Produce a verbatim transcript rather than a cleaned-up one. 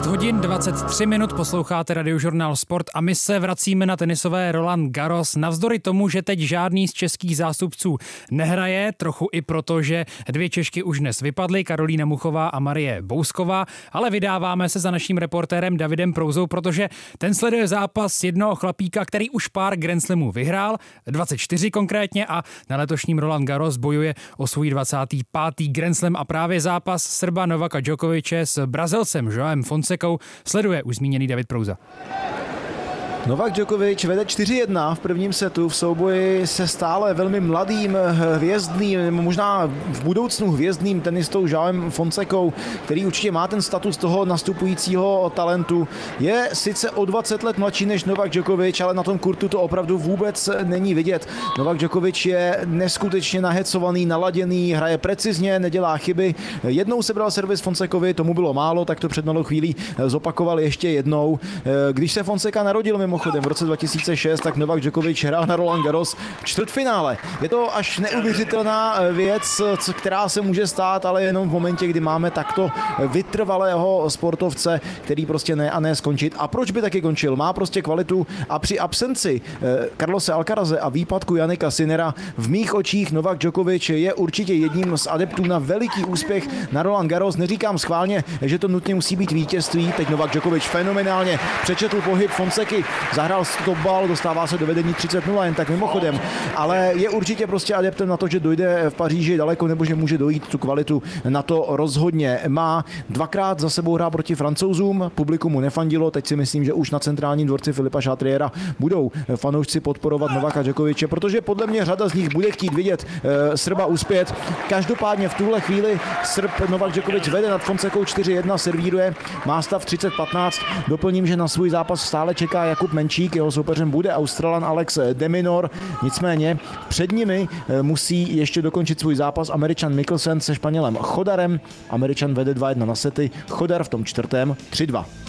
hodin dvacet tři minut, posloucháte Radiožurnál Sport a my se vracíme na tenisové Roland Garros. Navzdory tomu, že teď žádný z českých zástupců nehraje, trochu i proto, že dvě Češky už dnes vypadly, Karolína Muchová a Marie Bousková, ale vydáváme se za naším reportérem Davidem Prouzou, protože ten sleduje zápas jednoho chlapíka, který už pár Grand Slamů vyhrál, dvacet čtyři konkrétně, a na letošním Roland Garros bojuje o svůj dvacátý pátý Grand Slam a právě zápas Srba Novaka Djokoviče s Brazilcem Joaem Fonsecou sleduje už zmíněný David Prouza. Novak Djokovic vede čtyři jedna v prvním setu v souboji se stále velmi mladým, hvězdným, možná v budoucnu hvězdným tenistou Joaem Fonsecou, který určitě má ten status toho nastupujícího talentu. Je sice o dvacet let mladší než Novak Djokovic, ale na tom kurtu to opravdu vůbec není vidět. Novak Djokovic je neskutečně nahecovaný, naladěný, hraje precizně, nedělá chyby. Jednou sebral servis Fonsecovi, tomu bylo málo, tak to před malou chvílí zopakoval ještě jednou. Když se Fonseca narodil mimochodem v roce dva tisíce šest, tak Novak Djokovic hrál na Roland Garros v čtvrtfinále. Je to až neuvěřitelná věc, která se může stát, ale jenom v momentě, kdy máme takto vytrvalého sportovce, který prostě ne a ne skončit. A proč by taky končil? Má prostě kvalitu a při absenci Carlose Alcaraze a výpadku Jannika Sinnera v mých očích Novak Djokovic je určitě jedním z adeptů na veliký úspěch na Roland Garros. Neříkám schválně, že to nutně musí být vítězství. Teď Novak Djokovic fenomenálně přečetl pohyb Fonseky, zahrál stop bal, dostává se do vedení třicet nula, jen tak mimochodem, ale je určitě prostě adeptem na to, že dojde v Paříži daleko, nebo že může dojít, tu kvalitu na to rozhodně má. Dvakrát za sebou hrá proti Francouzům, publiku mu nefandilo, teď si myslím, že už na centrálním dvorci Filipa Chatriera budou fanoušci podporovat Novaka Djokoviče, protože podle mě řada z nich bude chtít vidět e, Srba uspět. Každopádně v tuhle chvíli Srb Novak Djokovic vede nad Fonsecou čtyři jedna, servíruje, má stav třicet patnáct. Doplním, že na svůj zápas stále čeká Jakub Menčík, jeho soupeřem bude Australan Alex de Minaur, nicméně před nimi musí ještě dokončit svůj zápas Američan Mikkelsen se Španělem Chodarem. Američan vede dva jedna na sety, Chodar v tom čtvrtém tři dva.